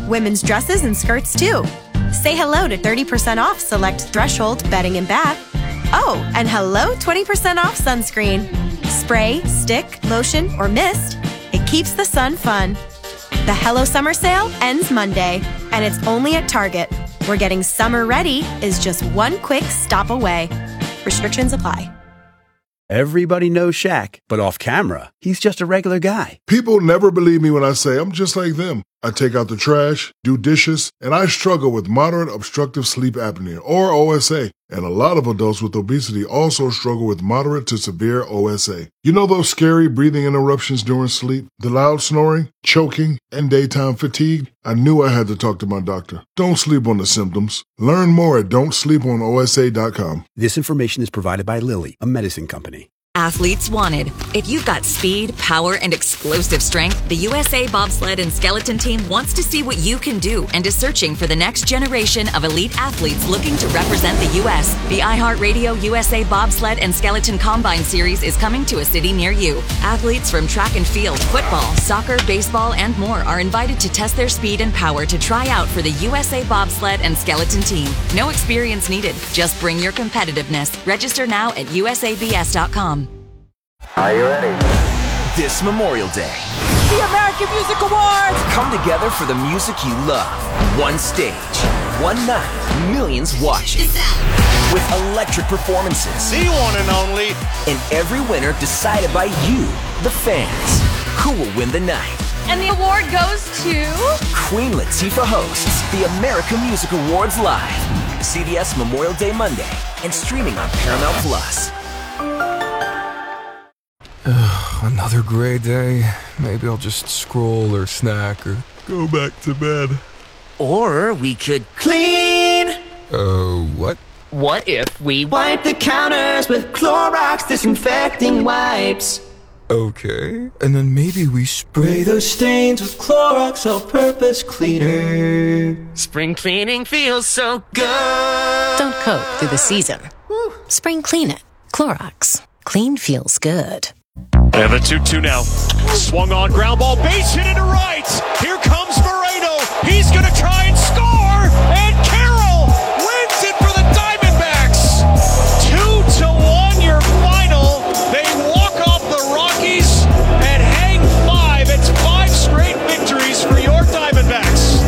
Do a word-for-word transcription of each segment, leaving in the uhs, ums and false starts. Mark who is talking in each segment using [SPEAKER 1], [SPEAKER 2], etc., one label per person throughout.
[SPEAKER 1] women's dresses and skirts too. Say hello to thirty percent off select Threshold bedding and bath. Oh, and hello twenty percent off sunscreen. Spray, stick, lotion, or mist, it keeps the sun fun. The Hello Summer sale ends Monday, and it's only at Target, where getting summer ready is just one quick stop away. Restrictions apply.
[SPEAKER 2] Everybody knows Shaq, but off camera, he's just a regular guy.
[SPEAKER 3] People never believe me when I say I'm just like them. I take out the trash, do dishes, and I struggle with moderate obstructive sleep apnea, or O S A. And a lot of adults with obesity also struggle with moderate to severe O S A. You know those scary breathing interruptions during sleep, the loud snoring, choking, and daytime fatigue? I knew I had to talk to my doctor. Don't sleep on the symptoms. Learn more at don't sleep on O S A dot com.
[SPEAKER 2] This information is provided by Lilly, a medicine company.
[SPEAKER 4] Athletes wanted. If you've got speed, power, and explosive strength, the U S A Bobsled and Skeleton Team wants to see what you can do and is searching for the next generation of elite athletes looking to represent the U S The iHeartRadio U S A Bobsled and Skeleton Combine Series is coming to a city near you. Athletes from track and field, football, soccer, baseball, and more are invited to test their speed and power to try out for the U S A Bobsled and Skeleton Team. No experience needed. Just bring your competitiveness. Register now at U S A B S dot com.
[SPEAKER 5] Are you ready?
[SPEAKER 6] This Memorial Day,
[SPEAKER 7] the American Music Awards
[SPEAKER 6] come together for the music you love. One stage, one night, millions watching. With electric performances.
[SPEAKER 8] The one and only.
[SPEAKER 6] And every winner decided by you, the fans. Who will win the night?
[SPEAKER 9] And the award goes to...
[SPEAKER 6] Queen Latifah hosts the American Music Awards live. C B S Memorial Day Monday and streaming on Paramount Plus.
[SPEAKER 10] Ugh, another gray day. Maybe I'll just scroll or snack or go back to bed.
[SPEAKER 11] Or we could clean.
[SPEAKER 10] Uh, what?
[SPEAKER 11] What if we wipe the counters with Clorox disinfecting wipes?
[SPEAKER 10] Okay, and then maybe we spray
[SPEAKER 11] those stains with Clorox all-purpose cleaner. Spring cleaning feels so good.
[SPEAKER 12] Don't coat through the season. Woo. Spring clean it. Clorox. Clean feels good.
[SPEAKER 8] And the two two now. Swung on, ground ball, base hit into right. Here comes Moreno. He's going to try and score. And Carroll wins it for the Diamondbacks. Two to one, your final. They walk off the Rockies and hang five. It's five straight victories for your Diamondbacks.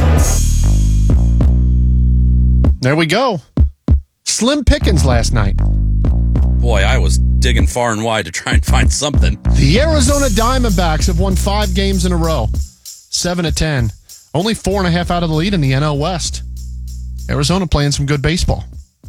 [SPEAKER 13] There we go. Slim pickings last night.
[SPEAKER 14] Boy, I was digging far and wide to try and find something.
[SPEAKER 13] The Arizona Diamondbacks have won five games in a row, seven to ten. Only four and a half out of the lead in the N L West. Arizona playing some good baseball.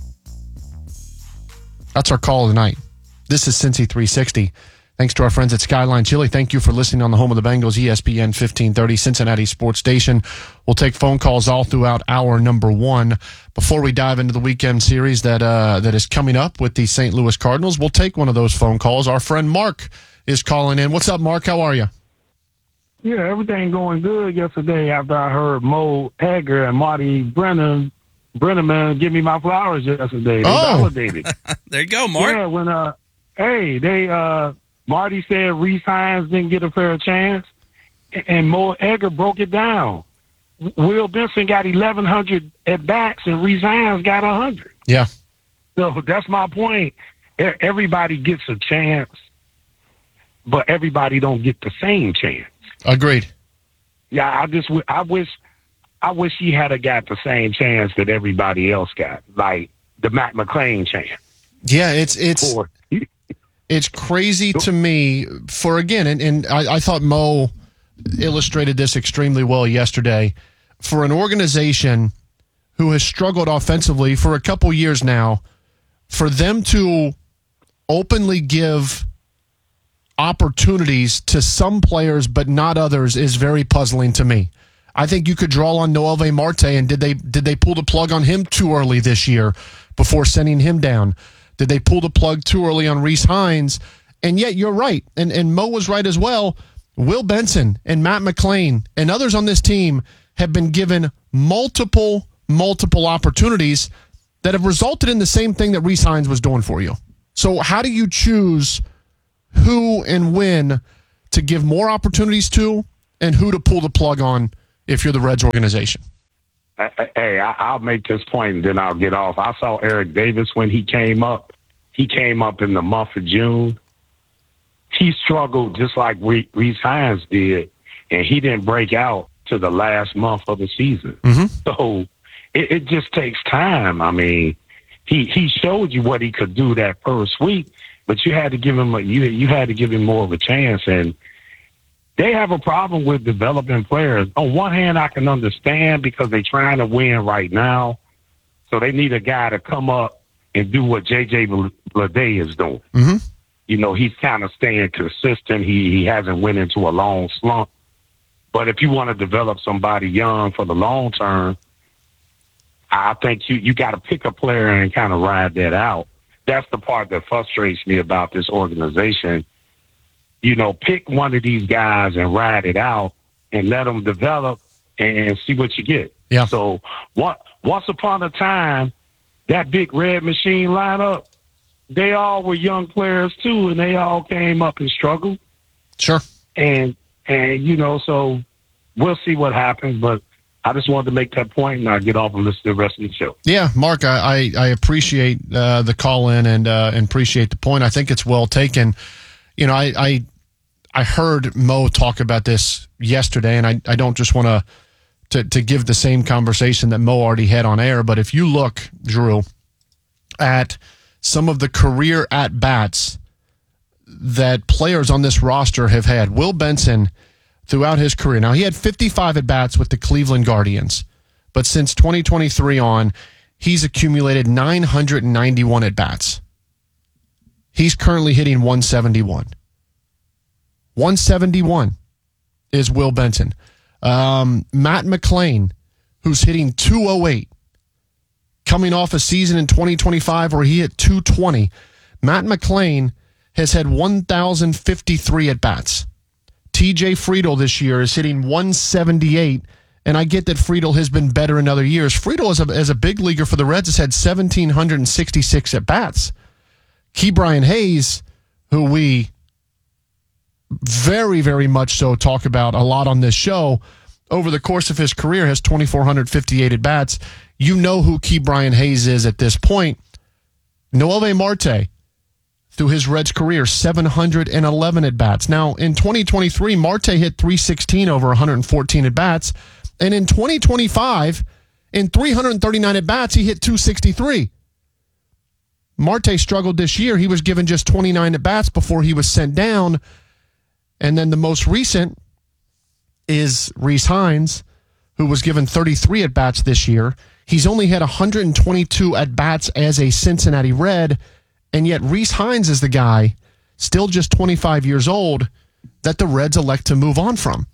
[SPEAKER 13] That's our call tonight. This is Cincy three sixty. Thanks to our friends at Skyline Chili. Thank you for listening on the home of the Bengals, E S P N fifteen thirty, Cincinnati Sports Station. We'll take phone calls all throughout hour number one. Before we dive into the weekend series that uh, that is coming up with the Saint Louis Cardinals, we'll take one of those phone calls. Our friend Mark is calling in. What's up, Mark? How are you?
[SPEAKER 15] Yeah, everything going good yesterday after I heard Mo Egger and Marty Brennan, Brenneman give me my flowers yesterday. They
[SPEAKER 13] oh.
[SPEAKER 15] validated.
[SPEAKER 14] There you go, Mark.
[SPEAKER 15] Yeah, when, uh, hey, they, uh, Marty said Reese Hines didn't get a fair chance, and Mo Egger broke it down. Will Benson got eleven hundred at-bats, and Reese Hines got one hundred.
[SPEAKER 13] Yeah.
[SPEAKER 15] So that's my point. Everybody gets a chance, but everybody don't get the same chance.
[SPEAKER 13] Agreed.
[SPEAKER 15] Yeah, I just I wish I wish he had a got the same chance that everybody else got, like the Matt McClain chance.
[SPEAKER 13] Yeah, it's it's it's crazy to me. For again, and, and I, I thought Mo illustrated this extremely well yesterday. For an organization who has struggled offensively for a couple years now, for them to openly give opportunities to some players but not others is very puzzling to me. I think you could draw on Noelvi Marte, and did they did they pull the plug on him too early this year before sending him down? Did they pull the plug too early on Reese Hines? And yet you're right, and, and Mo was right as well. Will Benson and Matt McClain and others on this team have been given multiple, multiple opportunities that have resulted in the same thing that Reese Hines was doing for you. So how do you choose who and when to give more opportunities to and who to pull the plug on if you're the Reds organization.
[SPEAKER 15] Hey, I'll make this point and then I'll get off. I saw Eric Davis when he came up. He came up in the month of June. He struggled just like Reese Hines did, and he didn't break out to the last month of the season.
[SPEAKER 13] Mm-hmm.
[SPEAKER 15] So it, it just takes time. I mean, he he showed you what he could do that first week, but you had to give him a, you you had to give him more of a chance. And they have a problem with developing players. On one hand, I can understand because they're trying to win right now, so they need a guy to come up and do what J J Bleday is doing.
[SPEAKER 13] Mm-hmm.
[SPEAKER 15] You know, he's kind of staying consistent. He he hasn't went into a long slump. But if you want to develop somebody young for the long term, I think you, you got to pick a player and kind of ride that out. That's the part that frustrates me about this organization. You know, pick one of these guys and ride it out and let them develop and see what you get.
[SPEAKER 13] Yeah.
[SPEAKER 15] So what, once upon a time, that big red machine lineup, they all were young players too, and they all came up and struggled.
[SPEAKER 13] Sure.
[SPEAKER 15] And, and you know, so we'll see what happens, but I just wanted to make that point, and I'll get off and listen to the rest of the show.
[SPEAKER 13] Yeah, Mark, I, I, I appreciate uh, the call in and uh, and appreciate the point. I think it's well taken. You know, I I, I heard Mo talk about this yesterday, and I, I don't just want to to to give the same conversation that Mo already had on air, but if you look, Drew, at some of the career at-bats that players on this roster have had, Will Benson, throughout his career. Now, he had fifty-five at-bats with the Cleveland Guardians, but since twenty twenty-three on, he's accumulated nine hundred ninety-one at-bats. He's currently hitting one seventy-one. one seventy-one is Will Benson. Um, Matt McLain, who's hitting two oh eight, coming off a season in twenty twenty-five where he hit two twenty. Matt McLain has had one thousand fifty-three at-bats. T J Friedl this year is hitting one seventy-eight, and I get that Friedl has been better in other years. Friedl, as a, as a big leaguer for the Reds, has had one thousand seven hundred sixty-six at-bats. Ke'Bryan Hayes, who we very, very much so talk about a lot on this show, over the course of his career has two thousand four hundred fifty-eight at-bats. You know who Ke'Bryan Hayes is at this point. Noelvi Marte, through his Reds career, seven hundred eleven at-bats. Now, in twenty twenty-three, Marte hit three sixteen over one hundred fourteen at-bats. And in twenty twenty-five, in three hundred thirty-nine at-bats, he hit two sixty-three. Marte struggled this year. He was given just twenty-nine at-bats before he was sent down. And then the most recent is Reese Hines, who was given thirty-three at-bats this year. He's only had one hundred twenty-two at-bats as a Cincinnati Red. And yet Reese Hines is the guy, still just twenty-five years old, that the Reds elect to move on from.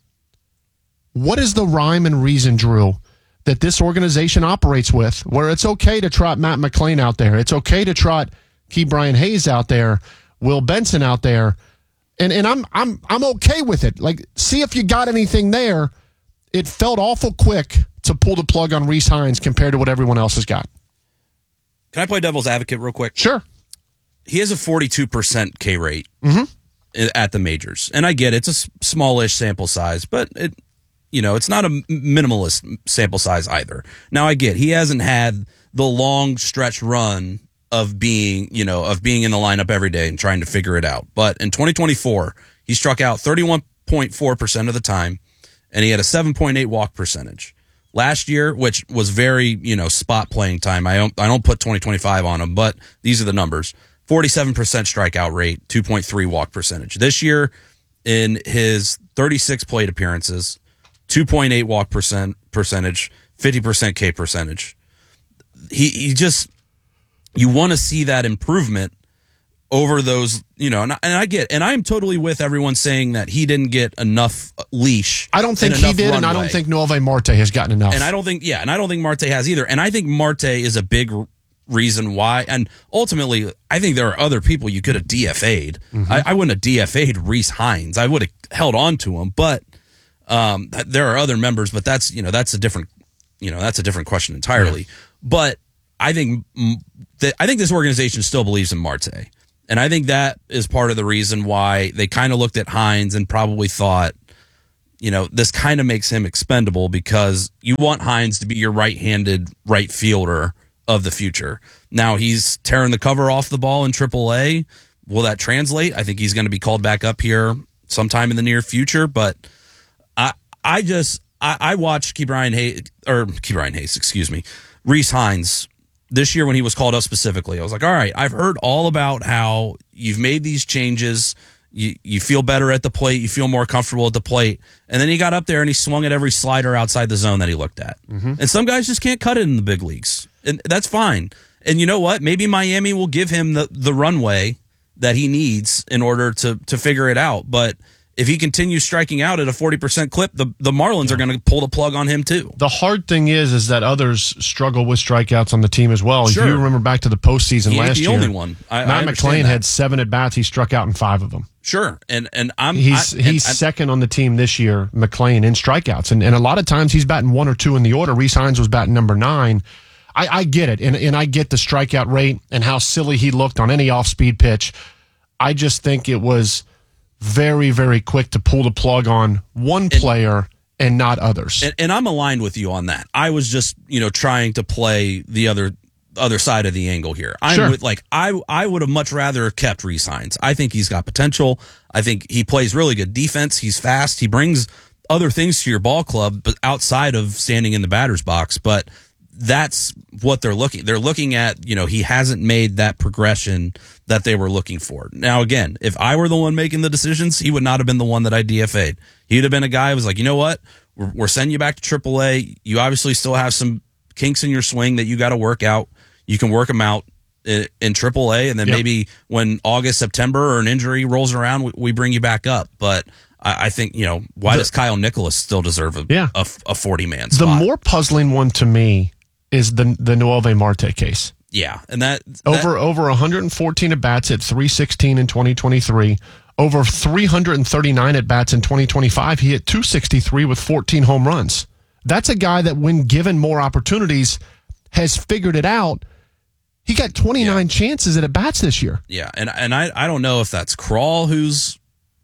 [SPEAKER 13] What is the rhyme and reason, Drew, that this organization operates with, where it's okay to trot Matt McLain out there, it's okay to trot Ke'Bryan Hayes out there, Will Benson out there, and and I'm I'm I'm okay with it. Like, see if you got anything there. It felt awful quick to pull the plug on Reese Hines compared to what everyone else has got.
[SPEAKER 14] Can I play devil's advocate real quick?
[SPEAKER 13] Sure.
[SPEAKER 14] He has a forty-two percent K rate
[SPEAKER 13] mm-hmm.
[SPEAKER 14] at the majors. And I get it, it's a smallish sample size, but it, you know, it's not a minimalist sample size either. Now I get he hasn't had the long stretch run of being, you know, of being in the lineup every day and trying to figure it out. But in twenty twenty-four, he struck out thirty-one point four percent of the time, and he had a seven point eight walk percentage. Last year, which was very, you know, spot playing time. I don't I don't put twenty twenty-five on him, but these are the numbers. forty-seven percent strikeout rate, two point three walk percentage. This year, in his thirty-six plate appearances, two point eight walk percent percentage, fifty percent K percentage. He he just, you want to see that improvement over those, you know, and I, and I get, and I'm totally with everyone saying that he didn't get enough leash.
[SPEAKER 13] I don't think he did, runway. And I don't think Noelvi Marte has gotten enough.
[SPEAKER 14] And I don't think, yeah, and I don't think Marte has either. And I think Marte is a big reason why, and ultimately, I think there are other people you could have D F A'd. Mm-hmm. I, I wouldn't have D F A'd Reese Hines. I would have held on to him, but um, there are other members. But that's, you know, that's a different, you know, that's a different question entirely. Yeah. But I think that I think this organization still believes in Marte, and I think that is part of the reason why they kind of looked at Hines and probably thought, you know, this kind of makes him expendable because you want Hines to be your right-handed right fielder of the future. Now he's tearing the cover off the ball in triple A. Will that translate? I think he's going to be called back up here sometime in the near future, but I I just I, I watched Ke'Bryan Hayes or Ke'Bryan Hayes, excuse me, Rece Hines this year when he was called up specifically. I was like, all right, I've heard all about how you've made these changes. You you feel better at the plate. You feel more comfortable at the plate. And then he got up there and he swung at every slider outside the zone that he looked at. Mm-hmm. And some guys just can't cut it in the big leagues. And that's fine. And you know what? Maybe Miami will give him the, the runway that he needs in order to to figure it out. But if he continues striking out at a forty percent clip, the, the Marlins yeah. are going to pull the plug on him too.
[SPEAKER 13] The hard thing is is that others struggle with strikeouts on the team as well.
[SPEAKER 14] Sure.
[SPEAKER 13] If you remember back to the postseason
[SPEAKER 14] he
[SPEAKER 13] last
[SPEAKER 14] the
[SPEAKER 13] year,
[SPEAKER 14] the only one. I,
[SPEAKER 13] Matt
[SPEAKER 14] I
[SPEAKER 13] McClain
[SPEAKER 14] that.
[SPEAKER 13] had seven at-bats. He struck out in five of them.
[SPEAKER 14] Sure, and and I'm
[SPEAKER 13] he's
[SPEAKER 14] I,
[SPEAKER 13] he's
[SPEAKER 14] and,
[SPEAKER 13] second on the team this year, McClain, in strikeouts, and and a lot of times he's batting one or two in the order. Rece Hines was batting number nine. I, I get it, and and I get the strikeout rate and how silly he looked on any off-speed pitch. I just think it was very, very quick to pull the plug on one
[SPEAKER 14] and,
[SPEAKER 13] player and not others.
[SPEAKER 14] And, and I'm aligned with you on that. I was just, you know, trying to play the other other side of the angle here. I'm
[SPEAKER 13] sure.
[SPEAKER 14] with, like I I would have much rather kept Rece Hines. I think he's got potential. I think he plays really good defense. He's fast. He brings other things to your ball club, but outside of standing in the batter's box. But that's what they're looking. They're looking at, you know, he hasn't made that progression that they were looking for. Now, again, if I were the one making the decisions, he would not have been the one that I D F A'd. He'd have been a guy who was like, you know what? We're, we're sending you back to triple A. You obviously still have some kinks in your swing that you got to work out. You can work them out in, in triple A, and then yep. maybe when August, September, or an injury rolls around, we, we bring you back up. But I, I think, you know, why the, does Kyle Nicolas still deserve a
[SPEAKER 13] yeah.
[SPEAKER 14] a, a forty-man spot?
[SPEAKER 13] The more puzzling one to me is the the Noelvi Marte case.
[SPEAKER 14] Yeah, and that, that
[SPEAKER 13] over over one hundred fourteen at bats at three sixteen in twenty twenty-three, over three hundred thirty-nine at bats in twenty twenty-five. He hit two sixty-three with fourteen home runs. That's a guy that, when given more opportunities, has figured it out. He got twenty-nine yeah. chances at at bats this year.
[SPEAKER 14] Yeah, and and I I don't know if that's Krall who's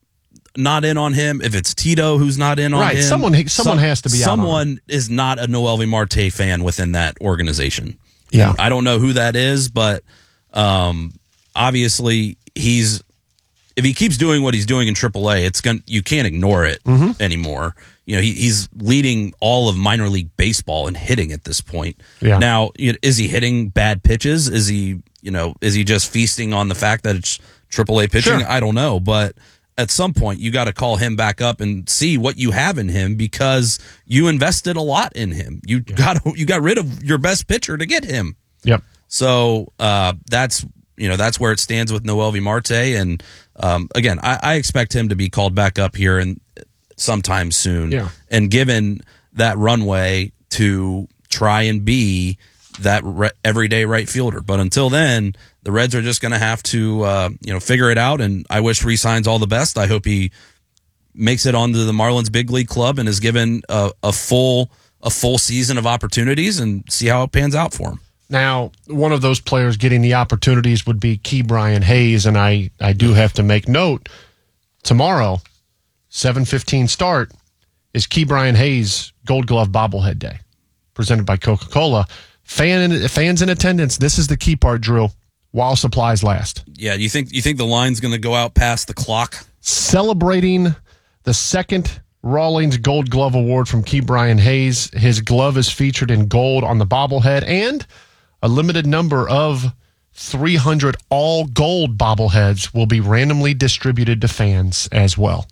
[SPEAKER 14] not in on him, if it's Tito who's not in on
[SPEAKER 13] right.
[SPEAKER 14] him.
[SPEAKER 13] Someone someone Some, has to be out
[SPEAKER 14] Someone
[SPEAKER 13] on him.
[SPEAKER 14] is not a Noelvi Marte fan within that organization.
[SPEAKER 13] Yeah.
[SPEAKER 14] I don't know who that is, but um, obviously he's if he keeps doing what he's doing in triple A, it's going you can't ignore it
[SPEAKER 13] mm-hmm.
[SPEAKER 14] anymore. You know, he, he's leading all of minor league baseball in hitting at this point.
[SPEAKER 13] Yeah.
[SPEAKER 14] Now, is he hitting bad pitches? Is he, you know, is he just feasting on the fact that it's triple A pitching?
[SPEAKER 13] Sure.
[SPEAKER 14] I don't know, but at some point you got to call him back up and see what you have in him because you invested a lot in him. You yeah. got you got rid of your best pitcher to get him.
[SPEAKER 13] Yep.
[SPEAKER 14] So uh, that's you know that's where it stands with Noelvi Marte, and um, again, I, I expect him to be called back up here and sometime soon.
[SPEAKER 13] Yeah.
[SPEAKER 14] And given that runway to try and be that re- everyday right fielder, but until then, the Reds are just going to have to, uh, you know, figure it out. And I wish Rece Hines all the best. I hope he makes it onto the Marlins big league club and is given a, a full a full season of opportunities and see how it pans out for him.
[SPEAKER 13] Now, one of those players getting the opportunities would be Ke'Bryan Hayes, and I, I do have to make note tomorrow, seven fifteen start, is Ke'Bryan Hayes Gold Glove Bobblehead Day, presented by Coca-Cola. Fan in, fans in attendance. This is the key part, Drew. While supplies last.
[SPEAKER 14] Yeah, you think you think the line's going to go out past the clock?
[SPEAKER 13] Celebrating the second Rawlings Gold Glove Award from Ke'Bryan Hayes. His glove is featured in gold on the bobblehead, and a limited number of three hundred all gold bobbleheads will be randomly distributed to fans as well.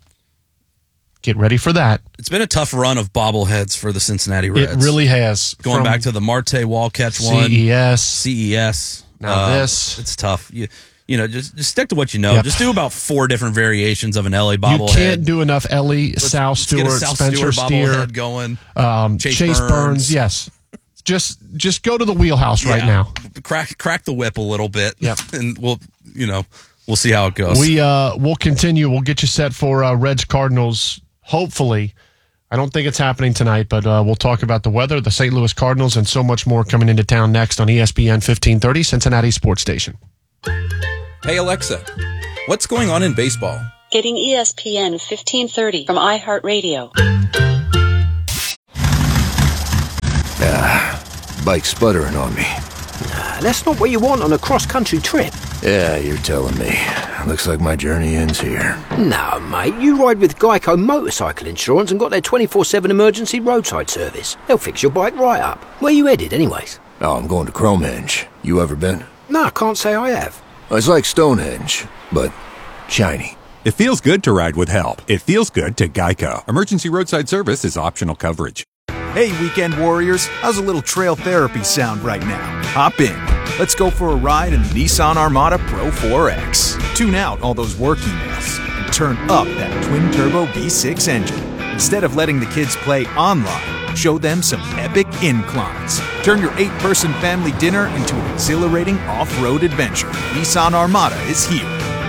[SPEAKER 13] Get ready for that.
[SPEAKER 14] It's been a tough run of bobbleheads for the Cincinnati Reds.
[SPEAKER 13] It really has.
[SPEAKER 14] Going
[SPEAKER 13] From
[SPEAKER 14] back to the Marte wall catch one.
[SPEAKER 13] C E S.
[SPEAKER 14] C E S.
[SPEAKER 13] Now
[SPEAKER 14] uh,
[SPEAKER 13] this.
[SPEAKER 14] It's tough. You you know, just, just stick to what you know.
[SPEAKER 13] Yep.
[SPEAKER 14] Just do about four different variations of an L A bobblehead.
[SPEAKER 13] You can't do enough Ellie,
[SPEAKER 14] let's,
[SPEAKER 13] Sal
[SPEAKER 14] let's
[SPEAKER 13] Stewart,
[SPEAKER 14] Sal
[SPEAKER 13] Spencer
[SPEAKER 14] Stewart
[SPEAKER 13] Steer.
[SPEAKER 14] going.
[SPEAKER 13] Um,
[SPEAKER 14] Chase,
[SPEAKER 13] Chase
[SPEAKER 14] Burns.
[SPEAKER 13] Burns. Yes. Just just go to the wheelhouse
[SPEAKER 14] yeah.
[SPEAKER 13] right now.
[SPEAKER 14] Crack crack the whip a little bit.
[SPEAKER 13] Yep.
[SPEAKER 14] And we'll, you know, we'll see how it goes.
[SPEAKER 13] We, uh, we'll continue. We'll get you set for uh, Reds Cardinals, hopefully. I don't think it's happening tonight, but uh, we'll talk about the weather, the Saint Louis Cardinals, and so much more coming into town next on E S P N fifteen thirty, Cincinnati Sports Station.
[SPEAKER 16] Hey, Alexa, what's going on in baseball? Getting E S P N fifteen thirty from iHeartRadio.
[SPEAKER 17] Ah, bike's sputtering on me.
[SPEAKER 18] Nah, that's not what you want on a cross-country trip.
[SPEAKER 17] Yeah, you're telling me. Looks like my journey ends here.
[SPEAKER 18] No, mate, you ride with Geico Motorcycle Insurance and got their twenty-four seven emergency roadside service. They'll fix your bike right up. Where you headed, anyways?
[SPEAKER 17] Oh, I'm going to Cromenge. You ever been?
[SPEAKER 18] No, I can't say I have.
[SPEAKER 17] It's like Stonehenge, but shiny.
[SPEAKER 19] It feels good to ride with help. It feels good to Geico. Emergency roadside service is optional coverage.
[SPEAKER 20] Hey, weekend warriors, how's a little trail therapy sound right now? Hop in. Let's go for a ride in the Nissan Armada Pro four X. Tune out all those work emails and turn up that twin-turbo V six engine. Instead of letting the kids play online, show them some epic inclines. Turn your eight-person family dinner into an exhilarating off-road adventure. Nissan Armada is here.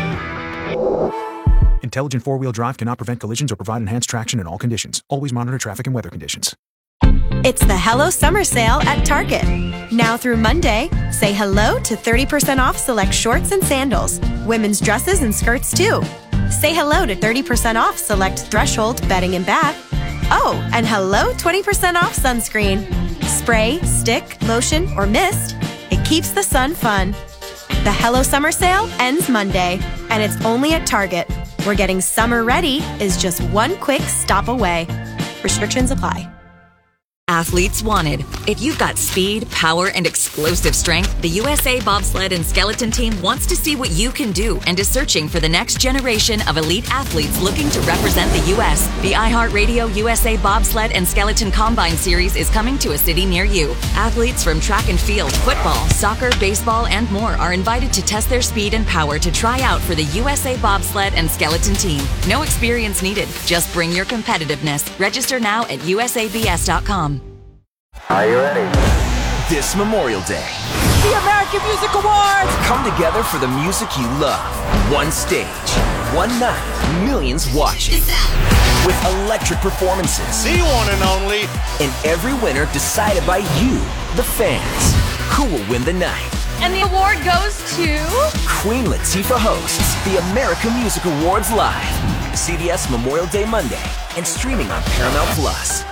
[SPEAKER 20] Intelligent four-wheel drive cannot prevent collisions or provide enhanced traction in all conditions. Always monitor traffic and weather conditions.
[SPEAKER 1] It's the Hello Summer Sale at Target. Now through Monday, say hello to thirty percent off select shorts and sandals, women's dresses and skirts too. Say hello to thirty percent off select Threshold bedding and bath. Oh, and hello twenty percent off sunscreen. Spray, stick, lotion, or mist. It keeps the sun fun. The Hello Summer Sale ends Monday, and it's only at Target, where getting summer ready is just one quick stop away. Restrictions apply.
[SPEAKER 4] Athletes wanted. If you've got speed, power, and explosive strength, the U S A Bobsled and Skeleton Team wants to see what you can do and is searching for the next generation of elite athletes looking to represent the U S The iHeartRadio U S A Bobsled and Skeleton Combine Series is coming to a city near you. Athletes from track and field, football, soccer, baseball, and more are invited to test their speed and power to try out for the U S A Bobsled and Skeleton Team. No experience needed. Just bring your competitiveness. Register now at U S A B S dot com.
[SPEAKER 5] Are you ready?
[SPEAKER 6] This Memorial Day,
[SPEAKER 7] The American Music Awards!
[SPEAKER 6] come together for the music you love. One stage, one night, millions watching. With electric performances.
[SPEAKER 8] The one and only.
[SPEAKER 6] And every winner decided by you, the fans. Who will win the night?
[SPEAKER 9] And the award goes to...
[SPEAKER 6] Queen Latifah hosts the American Music Awards live. C B S Memorial Day Monday and streaming on Paramount Plus.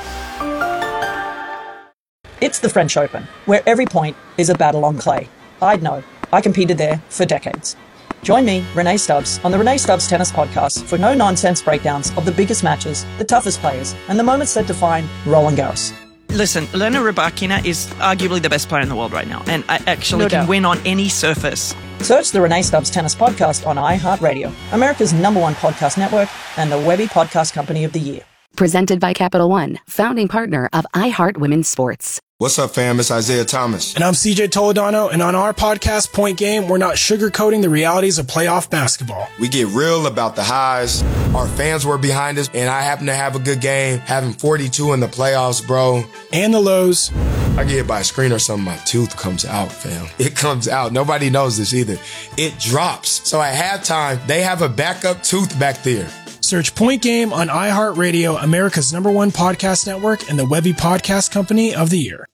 [SPEAKER 21] It's the French Open, where every point is a battle on clay. I'd know. I competed there for decades. Join me, Renee Stubbs, on the Renee Stubbs Tennis Podcast for no-nonsense breakdowns of the biggest matches, the toughest players, and the moments that define Roland Garros.
[SPEAKER 22] Listen, Elena Rybakina is arguably the best player in the world right now, and I actually
[SPEAKER 21] No
[SPEAKER 22] can
[SPEAKER 21] doubt.
[SPEAKER 22] win on any surface.
[SPEAKER 21] Search the Renee Stubbs Tennis Podcast on iHeartRadio, America's number one podcast network, and the Webby Podcast Company of the Year.
[SPEAKER 23] Presented by Capital One, founding partner of iHeart Women's Sports.
[SPEAKER 24] What's up, fam? It's Isaiah Thomas.
[SPEAKER 25] And I'm C J Toledano, and on our podcast, Point Game, we're not sugarcoating the realities of playoff basketball.
[SPEAKER 24] We get real about the highs. Our fans were behind us, and I happen to have a good game, having forty-two in the playoffs, bro.
[SPEAKER 25] And the lows.
[SPEAKER 24] I get hit by a screen or something, my tooth comes out, fam. It comes out. Nobody knows this either. It drops. So at halftime, they have a backup tooth back there.
[SPEAKER 25] Search Point Game on iHeartRadio, America's number one podcast network, and the Webby Podcast Company of the Year.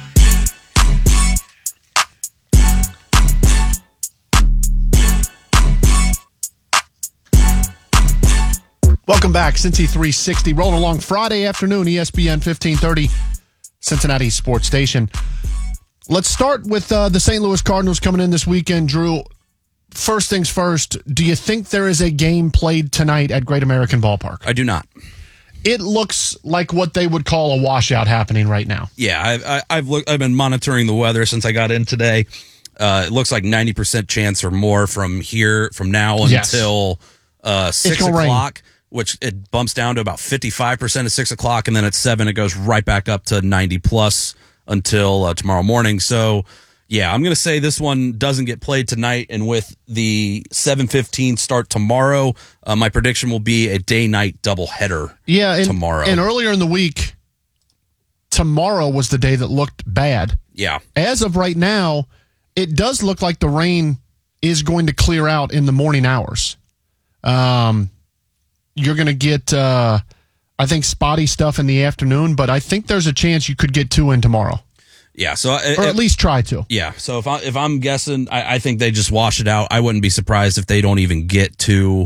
[SPEAKER 13] Welcome back, Cincy three sixty, rolling along Friday afternoon, E S P N fifteen thirty, Cincinnati Sports Station. Let's start with uh, the Saint Louis Cardinals coming in this weekend. Drew, first things first, do you think there is a game played tonight at Great American Ballpark?
[SPEAKER 14] I do not.
[SPEAKER 13] It looks like what they would call a washout happening right now.
[SPEAKER 14] Yeah, I've, I, I've looked. I've been monitoring the weather since I got in today. Uh, it looks like ninety percent chance or more from here, from now
[SPEAKER 13] Yes.
[SPEAKER 14] until uh, six
[SPEAKER 13] gonna
[SPEAKER 14] o'clock, which it bumps down to about fifty-five percent at six o'clock, and then at seven it goes right back up to ninety plus until uh, tomorrow morning. So, yeah, I'm going to say this one doesn't get played tonight, and with the seven fifteen start tomorrow, uh, my prediction will be a day-night doubleheader
[SPEAKER 13] Yeah, and,
[SPEAKER 14] tomorrow.
[SPEAKER 13] And earlier in the week, tomorrow was the day that looked bad.
[SPEAKER 14] Yeah.
[SPEAKER 13] As of right now, it does look like the rain is going to clear out in the morning hours. Um, you're going to get, uh, I think, spotty stuff in the afternoon, but I think there's a chance you could get two in tomorrow.
[SPEAKER 14] Yeah, so
[SPEAKER 13] or at least try to.
[SPEAKER 14] Yeah, so if I if I'm guessing, I, I think they just wash it out. I wouldn't be surprised if they don't even get to,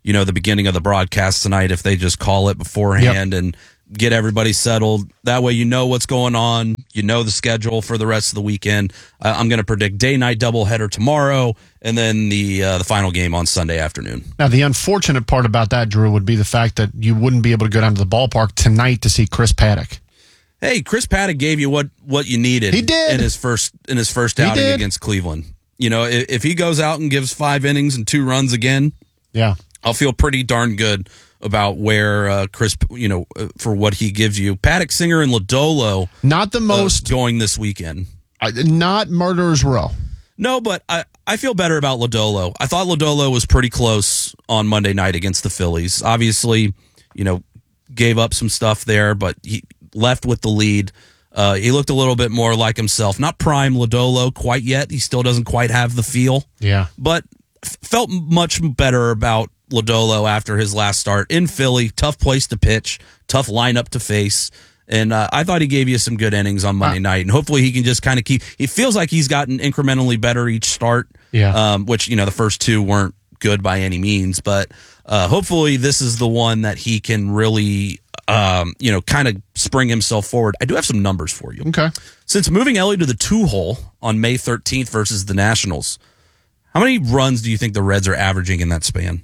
[SPEAKER 14] you know, the beginning of the broadcast tonight if they just call it beforehand yep. and get everybody settled. That way you know what's going on. You know the schedule for the rest of the weekend. Uh, I'm going to predict day-night doubleheader tomorrow and then the uh, the final game on Sunday afternoon.
[SPEAKER 13] Now, the unfortunate part about that, Drew, would be the fact that you wouldn't be able to go down to the ballpark tonight to see Chris Paddock.
[SPEAKER 14] Hey, Chris Paddock gave you what, what you needed
[SPEAKER 13] he did.
[SPEAKER 14] in his first in his first outing against Cleveland. You know, if, if he goes out and gives five innings and two runs again,
[SPEAKER 13] yeah,
[SPEAKER 14] I'll feel pretty darn good about where uh, Chris, you know, uh, for what he gives you. Paddock, Singer, and Lodolo.
[SPEAKER 13] Not the most.
[SPEAKER 14] Uh, going this weekend.
[SPEAKER 13] Uh, not Murderer's Row.
[SPEAKER 14] No, but I, I feel better about Lodolo. I thought Lodolo was pretty close on Monday night against the Phillies. Obviously, you know, gave up some stuff there, but he left with the lead. Uh, he looked a little bit more like himself. Not prime Lodolo quite yet. He still doesn't quite have the feel.
[SPEAKER 13] Yeah.
[SPEAKER 14] But f- felt much better about Lodolo after his last start in Philly. Tough place to pitch, tough lineup to face. And uh, I thought he gave you some good innings on Monday uh, night. And hopefully he can just kind of keep, he feels like he's gotten incrementally better each start.
[SPEAKER 13] Yeah.
[SPEAKER 14] Um, which, you know, the first two weren't good by any means. But uh, hopefully this is the one that he can really, um, you know, kind of spring himself forward. I do have some numbers for you.
[SPEAKER 13] Okay.
[SPEAKER 14] Since moving Ellie to the two hole on May thirteenth versus the Nationals, how many runs do you think the Reds are averaging in that span?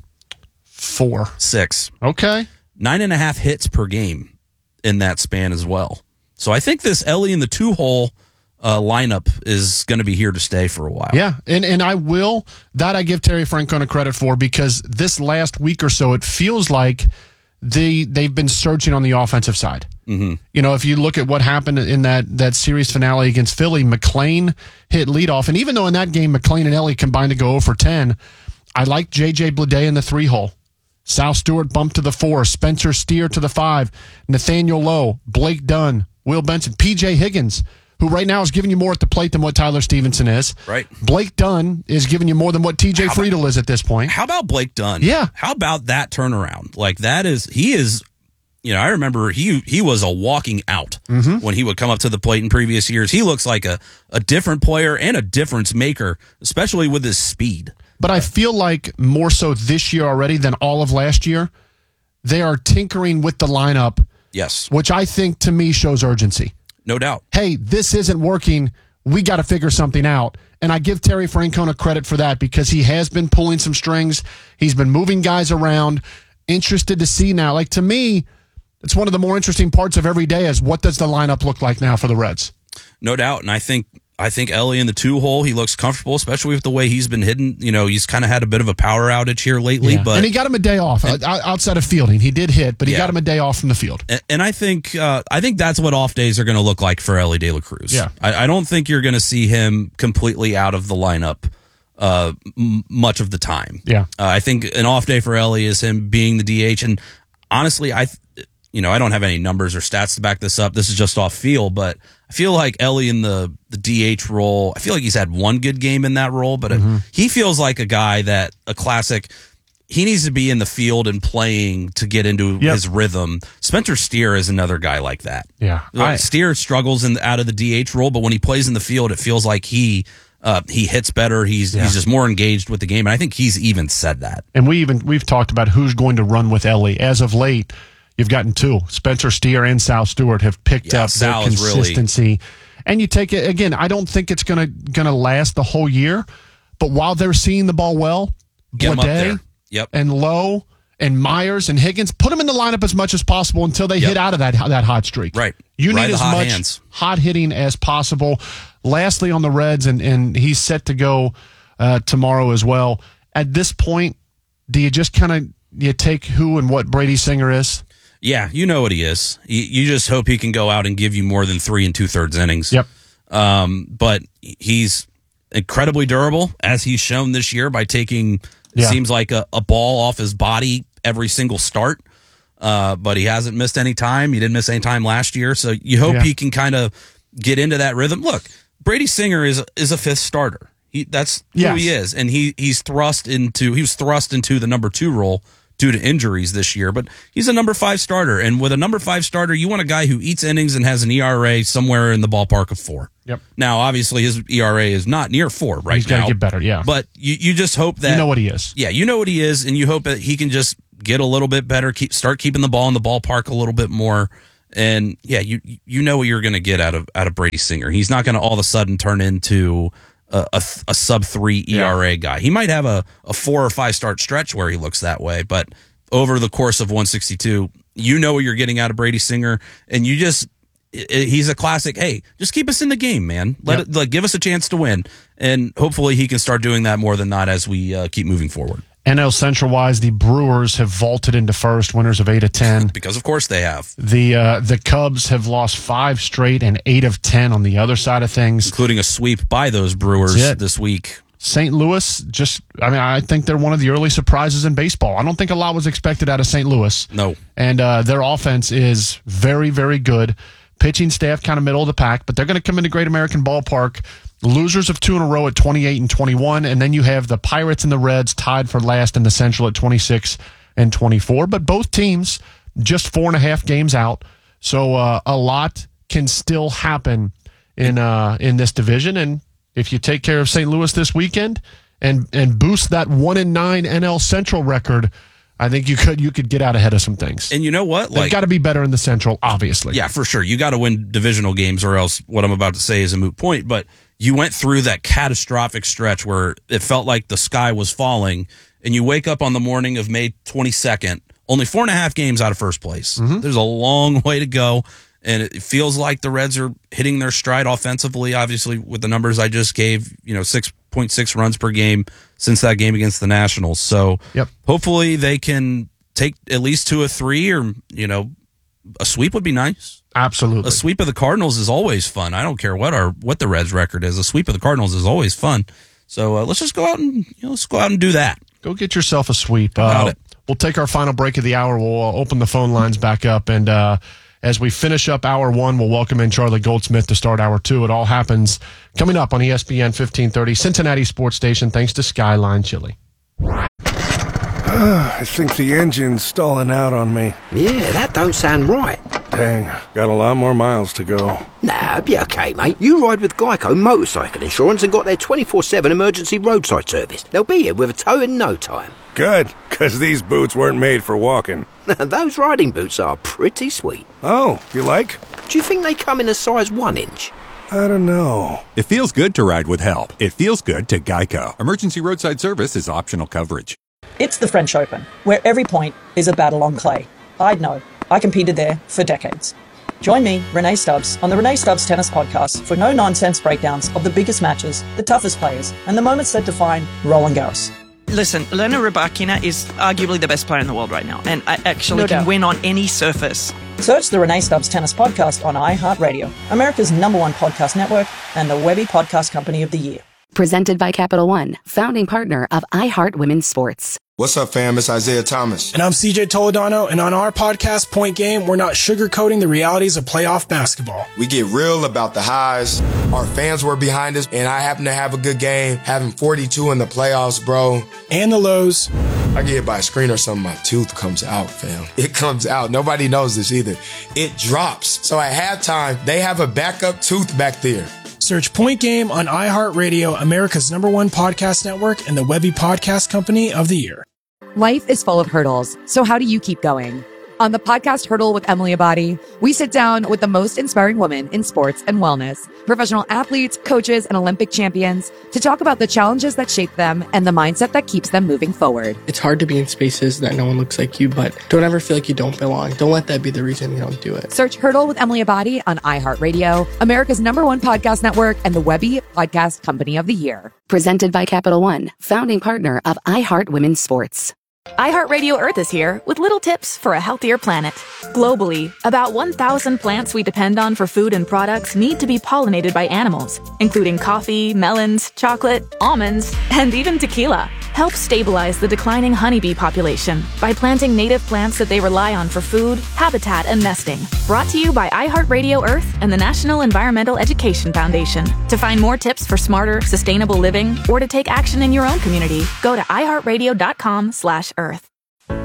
[SPEAKER 13] Four.
[SPEAKER 14] Six.
[SPEAKER 13] Okay.
[SPEAKER 14] Nine and a half hits per game in that span as well. So I think this Ellie in the two-hole uh, lineup is going to be here to stay for a while.
[SPEAKER 13] Yeah, and, and I will, that I give Terry Francona credit for, because this last week or so, it feels like they, they've been searching on the offensive side.
[SPEAKER 14] Mm-hmm.
[SPEAKER 13] You know, if you look at what happened in that, that series finale against Philly, McClain hit leadoff. And even though in that game, McClain and Ellie combined to go zero for ten, I like J J Bleday in the three-hole. Sal Stewart bumped to the four, Spencer Steer to the five, Nathaniel Lowe, Blake Dunn, Will Benson, P J Higgins, who right now is giving you more at the plate than what Tyler Stevenson is.
[SPEAKER 14] Right.
[SPEAKER 13] Blake Dunn is giving you more than what T J how Friedel about, is at this point.
[SPEAKER 14] How about Blake Dunn?
[SPEAKER 13] Yeah.
[SPEAKER 14] How about that turnaround? Like that is, he is, you know, I remember he he was a walking out
[SPEAKER 13] mm-hmm.
[SPEAKER 14] when he would come up to the plate in previous years. He looks like a, a different player and a difference maker, especially with his speed.
[SPEAKER 13] But I feel like more so this year already than all of last year, they are tinkering with the lineup.
[SPEAKER 14] Yes.
[SPEAKER 13] Which I think to me shows urgency.
[SPEAKER 14] No doubt.
[SPEAKER 13] Hey, this isn't working. We got to figure something out. And I give Terry Francona credit for that because he has been pulling some strings. He's been moving guys around. Interested to see now. Like to me, it's one of the more interesting parts of every day is what does the lineup look like now for the Reds?
[SPEAKER 14] No doubt. And I think I think Ellie in the two hole, he looks comfortable, especially with the way he's been hitting. You know, he's kind of had a bit of a power outage here lately.
[SPEAKER 13] Yeah.
[SPEAKER 14] But
[SPEAKER 13] and he got him a day off and, outside of fielding. He did hit, but he yeah. got him a day off from the field.
[SPEAKER 14] And, and I think uh, I think that's what off days are going to look like for Ellie De La Cruz.
[SPEAKER 13] Yeah.
[SPEAKER 14] I, I don't think you're going to see him completely out of the lineup uh, m- much of the time.
[SPEAKER 13] Yeah.
[SPEAKER 14] Uh, I think an off day for Ellie is him being the D H. And honestly, I, you know, I don't have any numbers or stats to back this up. This is just off feel, but I feel like Ellie in the, the D H role, I feel like he's had one good game in that role, but
[SPEAKER 13] mm-hmm.
[SPEAKER 14] it, he feels like a guy that a classic, he needs to be in the field and playing to get into
[SPEAKER 13] yep.
[SPEAKER 14] his rhythm. Spencer Steer is another guy like that.
[SPEAKER 13] Yeah.
[SPEAKER 14] I, Steer struggles in out of the D H role, but when he plays in the field, it feels like he uh, he hits better. He's yeah. he's just more engaged with the game, and I think he's even said that.
[SPEAKER 13] And we even we've talked about who's going to run with Ellie. As of late, you've gotten two. Spencer Steer and Sal Stewart have picked
[SPEAKER 14] yeah,
[SPEAKER 13] up
[SPEAKER 14] Sal
[SPEAKER 13] their consistency.
[SPEAKER 14] Really...
[SPEAKER 13] And you take it again. I don't think it's gonna gonna last the whole year, but while they're seeing the ball well, Bleday
[SPEAKER 14] Yep.
[SPEAKER 13] and Lowe and Myers and Higgins, put them in the lineup as much as possible until they
[SPEAKER 14] yep.
[SPEAKER 13] hit out of that that hot streak.
[SPEAKER 14] Right.
[SPEAKER 13] You
[SPEAKER 14] right
[SPEAKER 13] need as
[SPEAKER 14] hot
[SPEAKER 13] much
[SPEAKER 14] hands.
[SPEAKER 13] hot hitting as possible. Lastly, on the Reds, and, and he's set to go uh, tomorrow as well. At this point, do you just kind of you take who and what Brady Singer is?
[SPEAKER 14] Yeah, you know what he is. You, you just hope he can go out and give you more than three and two thirds innings.
[SPEAKER 13] Yep.
[SPEAKER 14] Um, but he's incredibly durable, as he's shown this year by taking. It
[SPEAKER 13] Yeah.
[SPEAKER 14] seems like a, a ball off his body every single start, uh, but he hasn't missed any time. He didn't miss any time last year, so you hope
[SPEAKER 13] Yeah.
[SPEAKER 14] he can kind of get into that rhythm. Look, Brady Singer is is a fifth starter. He that's who
[SPEAKER 13] Yes.
[SPEAKER 14] he is, and he he's thrust into he was thrust into the number two role due to injuries this year, but he's a number five starter. And with a number five starter, you want a guy who eats innings and has an E R A somewhere in the ballpark of four.
[SPEAKER 13] Yep.
[SPEAKER 14] Now, obviously, his E R A is not near four right
[SPEAKER 13] he's
[SPEAKER 14] now.
[SPEAKER 13] He's got to get better, yeah.
[SPEAKER 14] But you, you just hope that...
[SPEAKER 13] You know what he is.
[SPEAKER 14] Yeah, you know what he is, and you hope that he can just get a little bit better, keep start keeping the ball in the ballpark a little bit more. And, yeah, you you know what you're going to get out of out of Brady Singer. He's not going to all of a sudden turn into a, a, a sub-three E R A yeah. guy. He might have a, a four- or five-start stretch where he looks that way, but over the course of one sixty-two, you know what you're getting out of Brady Singer, and you just... He's a classic. Hey, just keep us in the game, man. Let yep. it, like, give us a chance to win, and hopefully he can start doing that more than not as we uh, keep moving forward.
[SPEAKER 13] N L Central wise, the Brewers have vaulted into first, winners of eight of ten.
[SPEAKER 14] Because of course they have.
[SPEAKER 13] The uh, the Cubs have lost five straight and eight of ten on the other side of things,
[SPEAKER 14] including a sweep by those Brewers this week.
[SPEAKER 13] Saint Louis, just, I mean, I think they're one of the early surprises in baseball. I don't think a lot was expected out of Saint Louis.
[SPEAKER 14] No.
[SPEAKER 13] And uh, their offense is very, very good. Pitching staff kind of middle of the pack, but they're going to come into Great American Ballpark. Losers of two in a row at twenty-eight and twenty-one, and then you have the Pirates and the Reds tied for last in the Central at twenty-six and twenty-four. But both teams just four and a half games out, so uh, a lot can still happen in uh, in this division. And if you take care of Saint Louis this weekend and and boost that one and nine N L Central record, I think you could you could get out ahead of some things.
[SPEAKER 14] And you know what?
[SPEAKER 13] They've
[SPEAKER 14] like,
[SPEAKER 13] got to be better in the Central, obviously.
[SPEAKER 14] Yeah, for sure. You got to win divisional games, or else what I'm about to say is a moot point. But you went through that catastrophic stretch where it felt like the sky was falling, and you wake up on the morning of May twenty-second, only four and a half games out of first place.
[SPEAKER 13] Mm-hmm.
[SPEAKER 14] There's a long way to go, and it feels like the Reds are hitting their stride offensively, obviously, with the numbers I just gave, you know, six point six runs per game since that game against the Nationals. So
[SPEAKER 13] yep.
[SPEAKER 14] hopefully they can take at least two or three, or, you know, a sweep would be nice.
[SPEAKER 13] Absolutely.
[SPEAKER 14] A sweep of the Cardinals is always fun. I don't care what our what the Reds record is. A sweep of the Cardinals is always fun. So uh, let's just go out and you know, let's go out and do that.
[SPEAKER 13] Go get yourself a sweep.
[SPEAKER 14] About
[SPEAKER 13] uh,
[SPEAKER 14] it.
[SPEAKER 13] We'll take our final break of the hour. We'll uh, open the phone lines back up, and uh, as we finish up hour one, we'll welcome in Charlie Goldsmith to start hour two. It all happens coming up on E S P N fifteen thirty, Cincinnati Sports Station, thanks to Skyline Chili.
[SPEAKER 2] I think the engine's stalling out on me.
[SPEAKER 18] Yeah, that don't sound right.
[SPEAKER 2] Dang, got a lot more miles to go.
[SPEAKER 18] Nah, be okay, mate. You ride with Geico Motorcycle Insurance and got their twenty-four seven emergency roadside service. They'll be here with a tow in no time.
[SPEAKER 2] Good, because these boots weren't made for walking.
[SPEAKER 18] Those riding boots are pretty sweet.
[SPEAKER 2] Oh, you like?
[SPEAKER 18] Do you think they come in a size one inch?
[SPEAKER 2] I don't know.
[SPEAKER 19] It feels good to ride with help. It feels good to Geico. Emergency roadside service is optional coverage.
[SPEAKER 21] It's the French Open, where every point is a battle on clay. I'd know. I competed there for decades. Join me, Renee Stubbs, on the Renee Stubbs Tennis Podcast for no-nonsense breakdowns of the biggest matches, the toughest players, and the moments that define Roland Garros.
[SPEAKER 22] Listen, Elena Rybakina is arguably the best player in the world right now, and I actually
[SPEAKER 21] No
[SPEAKER 22] can
[SPEAKER 21] doubt.
[SPEAKER 22] win on any surface.
[SPEAKER 21] Search the Renee Stubbs Tennis Podcast on iHeartRadio, America's number one podcast network, and the Webby Podcast Company of the Year.
[SPEAKER 23] Presented by Capital One, founding partner of iHeart Women's Sports.
[SPEAKER 24] What's up, fam? It's Isaiah Thomas.
[SPEAKER 25] And I'm C J Toledano, and on our podcast, Point Game, we're not sugarcoating the realities of playoff basketball.
[SPEAKER 24] We get real about the highs. Our fans were behind us, and I happen to have a good game, having forty-two in the playoffs, bro.
[SPEAKER 25] And the lows.
[SPEAKER 24] I get hit by a screen or something, my tooth comes out, fam. It comes out. Nobody knows this either. It drops. So at halftime, they have a backup tooth back there.
[SPEAKER 25] Search Point Game on iHeartRadio, America's number one podcast network, and the Webby Podcast Company of the Year.
[SPEAKER 3] Life is full of hurdles, so how do you keep going? On the podcast Hurdle with Emily Abadi, we sit down with the most inspiring women in sports and wellness, professional athletes, coaches, and Olympic champions to talk about the challenges that shape them and the mindset that keeps them moving forward.
[SPEAKER 10] It's hard to be in spaces that no one looks like you, but don't ever feel like you don't belong. Don't let that be the reason you don't do it.
[SPEAKER 3] Search Hurdle with Emily Abadi on iHeartRadio, America's number one podcast network, and the Webby Podcast Company of the Year.
[SPEAKER 23] Presented by Capital One, founding partner of iHeart Women's Sports.
[SPEAKER 11] iHeartRadio Earth is here with little tips for a healthier planet. Globally, about one thousand plants we depend on for food and products need to be pollinated by animals, including coffee, melons, chocolate, almonds, and even tequila. Help stabilize the declining honeybee population by planting native plants that they rely on for food, habitat, and nesting. Brought to you by iHeartRadio Earth and the National Environmental Education Foundation. To find more tips for smarter, sustainable living or to take action in your own community, go to iHeartRadio.com slash Earth.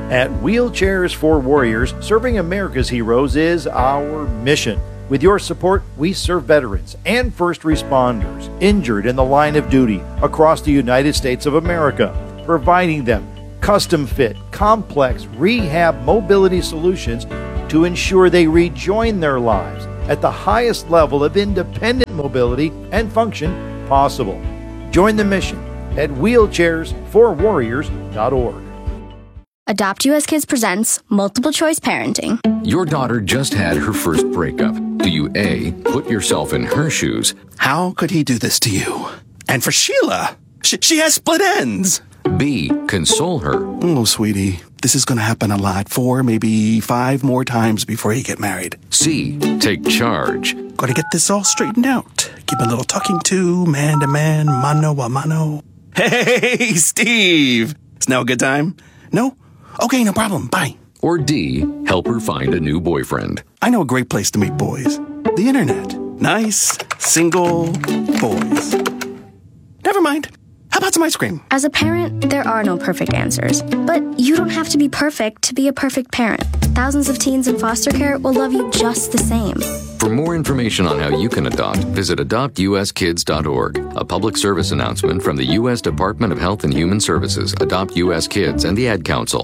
[SPEAKER 12] At Wheelchairs for Warriors, serving America's heroes is our mission. With your support, we serve veterans and first responders injured in the line of duty across the United States of America, providing them custom-fit, complex rehab mobility solutions to ensure they rejoin their lives at the highest level of independent mobility and function possible. Join the mission at wheelchairs for warriors dot org.
[SPEAKER 15] Adopt U S Kids presents Multiple Choice Parenting.
[SPEAKER 16] Your daughter just had her first breakup. Do you A, put yourself in her shoes?
[SPEAKER 17] How could he do this to you? And for Sheila, she, she has split ends.
[SPEAKER 16] B, console her.
[SPEAKER 17] Oh, sweetie, this is going to happen a lot. Four, maybe five more times before you get married.
[SPEAKER 16] C, take charge.
[SPEAKER 17] Got to get this all straightened out. Give a little talking to, man to man, mano a mano. Hey, Steve! Is now a good time? No? Okay, no problem. Bye.
[SPEAKER 16] Or D, help her find a new boyfriend.
[SPEAKER 17] I know a great place to meet boys. The internet. Nice, single boys. Never mind. How about some ice cream?
[SPEAKER 15] As a parent, there are no perfect answers. But you don't have to be perfect to be a perfect parent. Thousands of teens in foster care will love you just the same.
[SPEAKER 16] For more information on how you can adopt, visit adopt u s kids dot org. A public service announcement from the U S Department of Health and Human Services, Adopt U S Kids, and the Ad Council.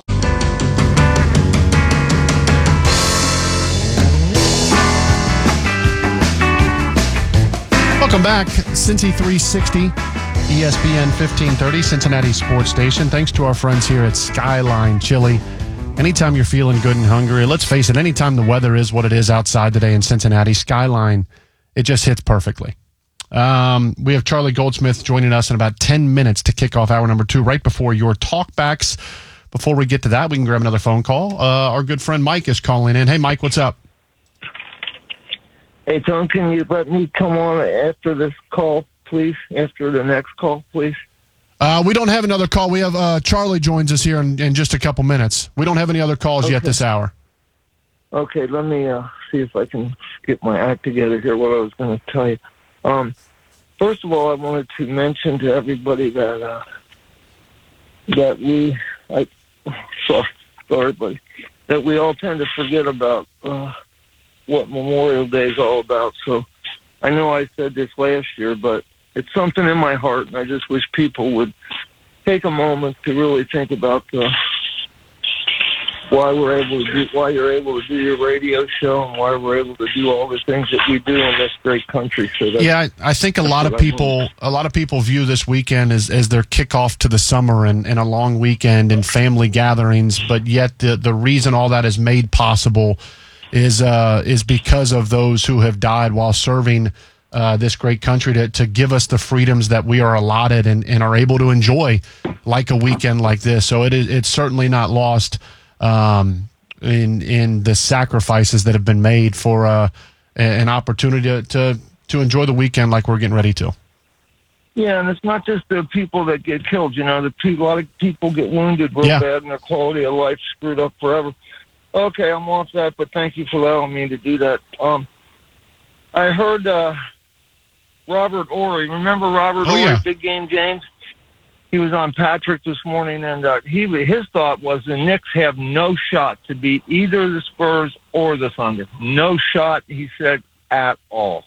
[SPEAKER 13] Welcome back, Cincy three sixty, E S P N fifteen thirty, Cincinnati Sports Station. Thanks to our friends here at Skyline Chili. Anytime you're feeling good and hungry, let's face it, anytime the weather is what it is outside today in Cincinnati, Skyline, it just hits perfectly. Um, we have Charlie Goldsmith joining us in about ten minutes to kick off hour number two, right before your talkbacks. Before we get to that, we can grab another phone call. Uh, our good friend Mike is calling in. Hey, Mike, what's up?
[SPEAKER 20] Hey, Tom, can you let me come on after this call, please? After the next call, please?
[SPEAKER 13] Uh, we don't have another call. We have uh, Charlie joins us here in, in just a couple minutes. We don't have any other calls
[SPEAKER 20] okay.
[SPEAKER 13] yet this hour.
[SPEAKER 20] Okay, let me uh, see if I can get my act together here, what I was going to tell you. Um, first of all, I wanted to mention to everybody that uh, that we, I, sorry, sorry, buddy, that we all tend to forget about uh, what Memorial Day is all about. So I know I said this last year, but it's something in my heart, and I just wish people would take a moment to really think about the, why we're able to do, why you're able to do your radio show, and why we're able to do all the things that we do in this great country. So that's,
[SPEAKER 13] yeah, I, I think a lot of people, a lot of people view this weekend as, as their kickoff to the summer and, and a long weekend and family gatherings. But yet, the the reason all that is made possible is uh, is because of those who have died while serving Uh, this great country to, to give us the freedoms that we are allotted and, and are able to enjoy like a weekend like this. So it is, it's certainly not lost um, in in the sacrifices that have been made for uh, an opportunity to, to, to enjoy the weekend like we're getting ready to.
[SPEAKER 20] Yeah, and it's not just the people that get killed. You know, the people, a lot of people get wounded real
[SPEAKER 13] yeah.
[SPEAKER 20] bad and their quality of life screwed up forever. Okay, I'm off that, but thank you for allowing me to do that. Um, I heard... Uh, Robert Ory. Remember Robert
[SPEAKER 13] oh,
[SPEAKER 20] Ory,
[SPEAKER 13] yeah.
[SPEAKER 20] Big Game James? He was on Patrick this morning, and uh, he his thought was the Knicks have no shot to beat either the Spurs or the Thunder. No shot, he said, at all.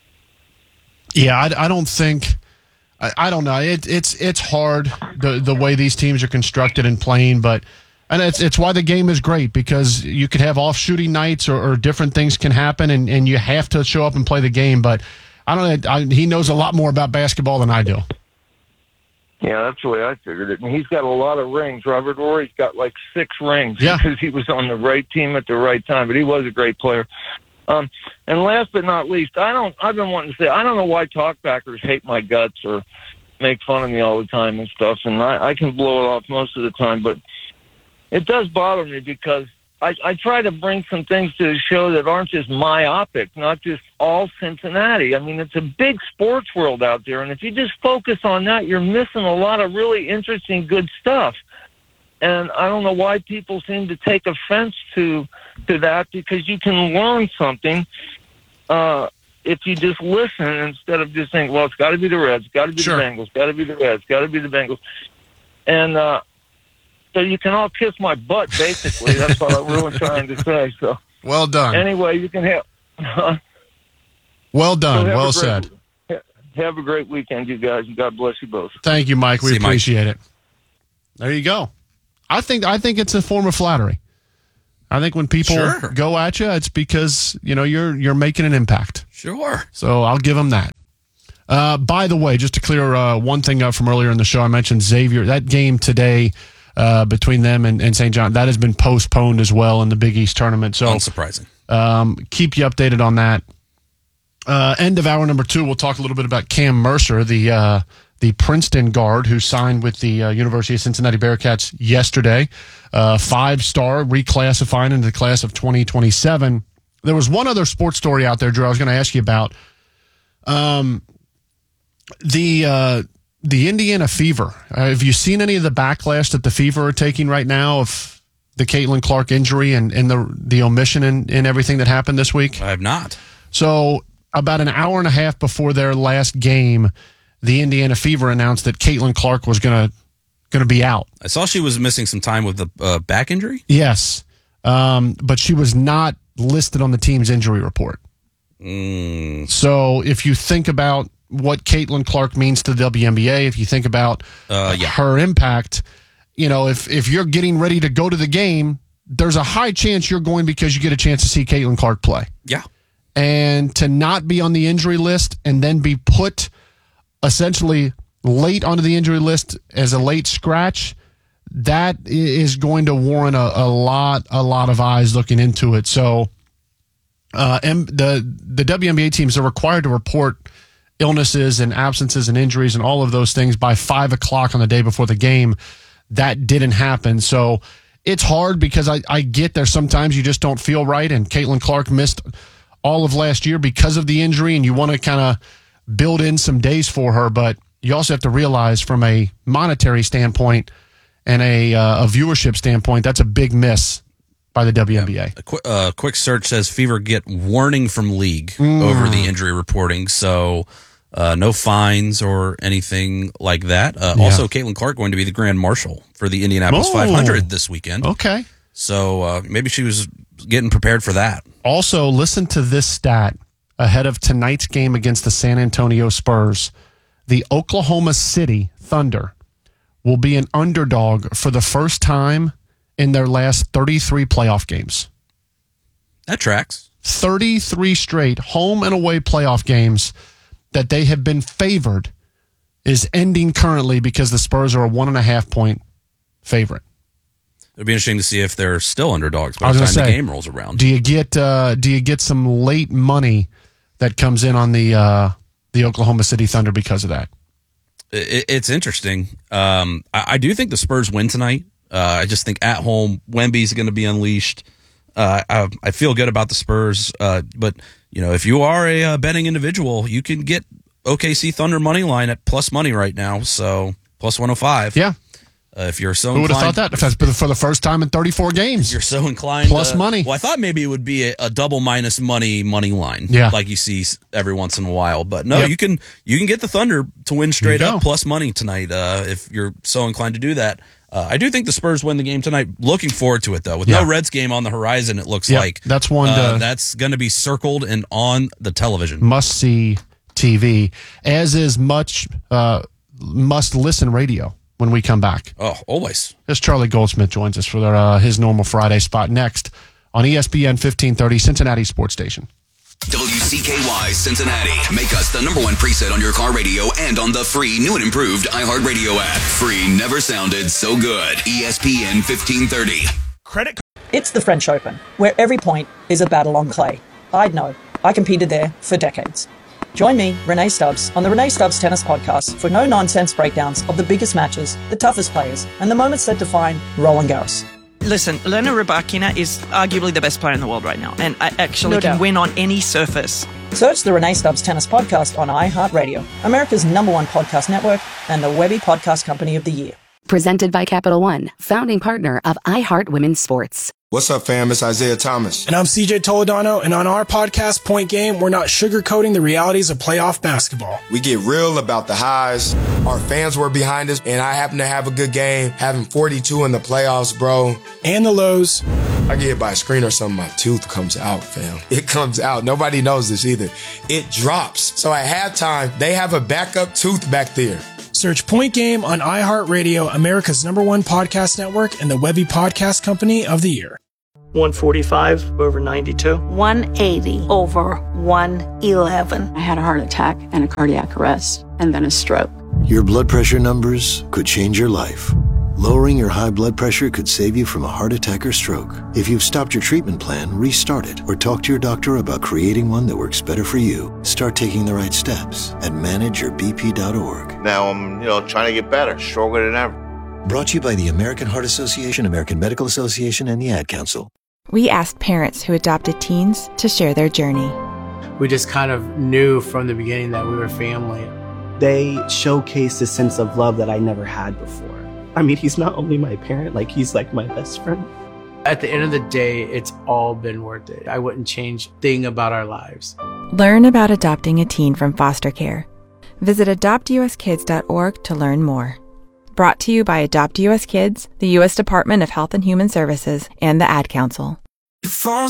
[SPEAKER 13] Yeah, I, I don't think... I, I don't know. It, it's it's hard, the, the way these teams are constructed and playing, but... And it's it's why the game is great, because you could have off-shooting nights or, or different things can happen, and, and you have to show up and play the game, but... I don't know. I, he knows a lot more about basketball than I do.
[SPEAKER 20] Yeah, that's the way I figured it. And he's got a lot of rings. Robert Ory's got like six rings
[SPEAKER 13] yeah.
[SPEAKER 20] because he was on the right team at the right time. But he was a great player. Um, and last but not least, I don't. I've been wanting to say I don't know why talkbackers hate my guts or make fun of me all the time and stuff. And I, I can blow it off most of the time, but it does bother me because I, I try to bring some things to the show that aren't just myopic, not just all Cincinnati. I mean, it's a big sports world out there, and if you just focus on that, you're missing a lot of really interesting, good stuff. And I don't know why people seem to take offense to to that, because you can learn something uh, if you just listen instead of just saying, well, it's got to be the Reds, got to be sure. the Bengals, got to be the Reds, got to be the Bengals. And, uh, So you can all kiss my butt, basically. That's what I'm really trying to say. So
[SPEAKER 13] well done.
[SPEAKER 20] Anyway, you can have.
[SPEAKER 13] well done.
[SPEAKER 20] So
[SPEAKER 13] well
[SPEAKER 20] great,
[SPEAKER 13] said.
[SPEAKER 20] Have a great weekend, you guys. God bless you both.
[SPEAKER 13] Thank you, Mike. We
[SPEAKER 14] See,
[SPEAKER 13] appreciate Mike. it. There you go. I think I think it's a form of flattery. I think when people
[SPEAKER 14] sure.
[SPEAKER 13] go at you, it's because you know you're you're making an impact.
[SPEAKER 14] Sure.
[SPEAKER 13] So I'll give them that. Uh, by the way, just to clear uh, one thing up from earlier in the show, I mentioned Xavier. That game today uh, between them and, and Saint John, that has been postponed as well in the Big East tournament. So
[SPEAKER 14] unsurprising.
[SPEAKER 13] Um, keep you updated on that. Uh, end of hour number two, we'll talk a little bit about Cam Mercer, the uh, the Princeton guard who signed with the uh, University of Cincinnati Bearcats yesterday. Uh, five-star, reclassifying into the class of twenty twenty-seven. There was one other sports story out there, Drew, I was going to ask you about. Um, the uh, the Indiana Fever. Uh, have you seen any of the backlash that the Fever are taking right now of the Caitlin Clark injury and, and the the omission and, and everything that happened this week?
[SPEAKER 14] I have not.
[SPEAKER 13] So about an hour and a half before their last game, the Indiana Fever announced that Caitlin Clark was going to going to be out.
[SPEAKER 14] I saw she was missing some time with the uh, back injury.
[SPEAKER 13] Yes, um, but she was not listed on the team's injury report.
[SPEAKER 14] Mm.
[SPEAKER 13] So if you think about what Caitlin Clark means to the W N B A, if you think about
[SPEAKER 14] uh, yeah.
[SPEAKER 13] her impact, you know, if if you're getting ready to go to the game, there's a high chance you're going because you get a chance to see Caitlin Clark play.
[SPEAKER 14] Yeah.
[SPEAKER 13] And to not be on the injury list and then be put essentially late onto the injury list as a late scratch, that is going to warrant a, a lot, a lot of eyes looking into it. So uh, and the the W N B A teams are required to report illnesses and absences and injuries and all of those things by five o'clock on the day before the game. That didn't happen. So it's hard because I, I get there sometimes you just don't feel right, and Caitlin Clark missed all of last year because of the injury, and you want to kind of build in some days for her, but you also have to realize from a monetary standpoint and a, uh, a viewership standpoint, that's a big miss by the W N B A.
[SPEAKER 14] Yeah. A qu- uh, quick search says Fever get warning from league
[SPEAKER 13] Mm.
[SPEAKER 14] over the injury reporting, so uh, no fines or anything like that. Uh,
[SPEAKER 13] Yeah.
[SPEAKER 14] Also, Caitlin Clark going to be the Grand Marshal for the Indianapolis
[SPEAKER 13] Oh.
[SPEAKER 14] five hundred this weekend.
[SPEAKER 13] Okay.
[SPEAKER 14] So uh, maybe she was getting prepared for that.
[SPEAKER 13] Also, listen to this stat ahead of tonight's game against the San Antonio Spurs. The Oklahoma City Thunder will be an underdog for the first time in their last thirty-three playoff games.
[SPEAKER 14] That tracks.
[SPEAKER 13] thirty-three straight home and away playoff games that they have been favored is ending currently because the Spurs are a one and a half point favorite.
[SPEAKER 14] It'd be interesting to see if they're still underdogs
[SPEAKER 13] I
[SPEAKER 14] by
[SPEAKER 13] was
[SPEAKER 14] the
[SPEAKER 13] gonna
[SPEAKER 14] time the
[SPEAKER 13] say,
[SPEAKER 14] game rolls around.
[SPEAKER 13] Do you get uh, do you get some late money that comes in on the uh, the Oklahoma City Thunder because of that?
[SPEAKER 14] It, it's interesting. Um, I, I do think the Spurs win tonight. Uh, I just think at home, Wemby's going to be unleashed. Uh, I, I feel good about the Spurs, uh, but you know, if you are a uh, betting individual, you can get O K C Thunder money line at plus money right now. So plus one hundred five.
[SPEAKER 13] Yeah.
[SPEAKER 14] Uh, if you're so
[SPEAKER 13] Who would have
[SPEAKER 14] inclined,
[SPEAKER 13] thought that? If that's for the first time in thirty-four games.
[SPEAKER 14] you're so inclined.
[SPEAKER 13] Plus
[SPEAKER 14] uh,
[SPEAKER 13] money.
[SPEAKER 14] Well, I thought maybe it would be a, a double minus money money line,
[SPEAKER 13] Yeah.
[SPEAKER 14] like you see s- every once in a while. But no,
[SPEAKER 13] Yep.
[SPEAKER 14] you can you can get the Thunder to win straight
[SPEAKER 13] There you
[SPEAKER 14] up
[SPEAKER 13] go.
[SPEAKER 14] plus money tonight uh, if you're so inclined to do that. Uh, I do think the Spurs win the game tonight. Looking forward to it though. With
[SPEAKER 13] Yeah.
[SPEAKER 14] no Reds game on the horizon, it looks
[SPEAKER 13] Yep,
[SPEAKER 14] like
[SPEAKER 13] that's one
[SPEAKER 14] uh,
[SPEAKER 13] to-
[SPEAKER 14] that's going to be circled and on the television.
[SPEAKER 13] Must see T V, as is much uh, must listen radio when we come back.
[SPEAKER 14] Oh, always.
[SPEAKER 13] As Charlie Goldsmith joins us for their, uh, his normal Friday spot next on E S P N fifteen thirty, Cincinnati Sports Station.
[SPEAKER 1] W C K Y Cincinnati. Make us the number one preset on your car radio and on the free new and improved iHeartRadio app. Free never sounded so good. E S P N fifteen thirty.
[SPEAKER 25] Credit.
[SPEAKER 21] It's the French Open, where every point is a battle on clay. I'd know. I competed there for decades. Join me, Renee Stubbs, on the Renee Stubbs Tennis Podcast for no-nonsense breakdowns of the biggest matches, the toughest players, and the moments that define Roland Garros.
[SPEAKER 22] Listen, Elena Rybakina is arguably the best player in the world right now, and I actually
[SPEAKER 21] No
[SPEAKER 22] can
[SPEAKER 21] doubt.
[SPEAKER 22] win on any surface.
[SPEAKER 21] Search the Renee Stubbs Tennis Podcast on iHeartRadio, America's number one podcast network, and the Webby Podcast Company of the Year.
[SPEAKER 23] Presented by Capital One, founding partner of iHeart Women's Sports.
[SPEAKER 24] What's up, fam? It's Isaiah Thomas.
[SPEAKER 25] And I'm C J Toledano, and on our podcast, Point Game, we're not sugarcoating the realities of playoff basketball.
[SPEAKER 24] We get real about the highs. Our fans were behind us, and I happen to have a good game, having forty-two in the playoffs, bro.
[SPEAKER 25] And the lows.
[SPEAKER 24] I get hit by a screen or something, my tooth comes out, fam. It comes out. Nobody knows this either. It drops. So at halftime, they have a backup tooth back there.
[SPEAKER 25] Search Point Game on iHeartRadio, America's number one podcast network, and the Webby Podcast Company of the Year.
[SPEAKER 4] one forty-five over ninety-two.
[SPEAKER 5] one eighty over one eleven. I had a heart attack and a cardiac arrest, and then a stroke.
[SPEAKER 7] Your blood pressure numbers could change your life. Lowering your high blood pressure could save you from a heart attack or stroke. If you've stopped your treatment plan, restart it or talk to your doctor about creating one that works better for you. Start taking the right steps at manage your b p dot org.
[SPEAKER 8] Now I'm, you know, trying to get better, stronger than ever.
[SPEAKER 7] Brought to you by the American Heart Association, American Medical Association, and the Ad Council.
[SPEAKER 9] We asked parents who adopted teens to share their journey.
[SPEAKER 26] We just kind of knew from the beginning that we were family.
[SPEAKER 27] They showcased a sense of love that I never had before. I mean, he's not only my parent, like he's like my best friend.
[SPEAKER 26] At the end of the day, it's all been worth it. I wouldn't change a thing about our lives.
[SPEAKER 9] Learn about adopting a teen from foster care. Visit adopt u s kids dot org to learn more. Brought to you by Adopt U S Kids, the U S Department of Health and Human Services, and the Ad Council.